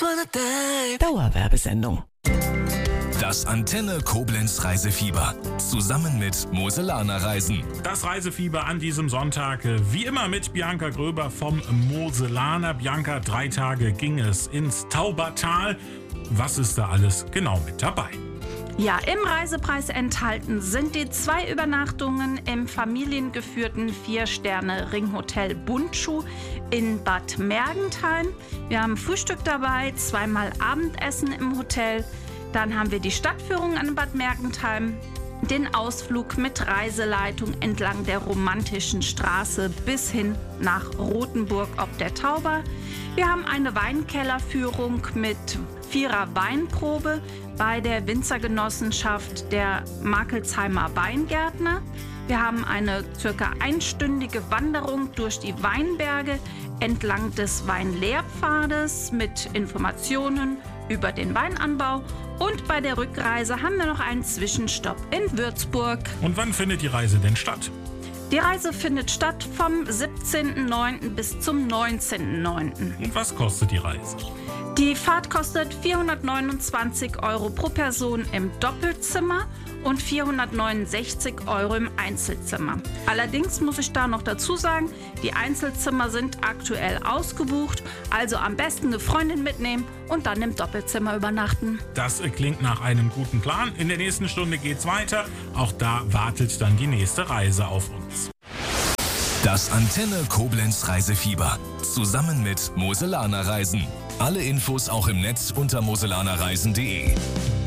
Dauerwerbesendung. Das Antenne Koblenz Reisefieber. Zusammen mit Moselaner Reisen. Das Reisefieber an diesem Sonntag, wie immer mit Bianca Gröber vom Moselaner. Bianca, 3 Tage ging es ins Taubertal. Was ist da alles genau mit dabei? Ja, im Reisepreis enthalten sind die 2 Übernachtungen im familiengeführten 4-Sterne-Ringhotel Bundschuh in Bad Mergentheim. Wir haben Frühstück dabei, 2-mal Abendessen im Hotel. Dann haben wir die Stadtführung an Bad Mergentheim, den Ausflug mit Reiseleitung entlang der romantischen Straße bis hin nach Rothenburg ob der Tauber. Wir haben eine Weinkellerführung mit 4er Weinprobe bei der Winzergenossenschaft der Markelsheimer Weingärtner. Wir haben eine circa 1-stündige Wanderung durch die Weinberge entlang des Weinlehrpfades mit Informationen über den Weinanbau. Und bei der Rückreise haben wir noch einen Zwischenstopp in Würzburg. Und wann findet die Reise denn statt? Die Reise findet statt vom 17.09. bis zum 19.09. Und was kostet die Reise? Die Fahrt kostet 429 € pro Person im Doppelzimmer und 469 € im Einzelzimmer. Allerdings muss ich da noch dazu sagen, die Einzelzimmer sind aktuell ausgebucht, also am besten eine Freundin mitnehmen und dann im Doppelzimmer übernachten. Das klingt nach einem guten Plan. In der nächsten Stunde geht's weiter. Auch da wartet dann die nächste Reise auf uns. Das Antenne Koblenz Reisefieber. Zusammen mit Moselaner Reisen. Alle Infos auch im Netz unter moselanerreisen.de.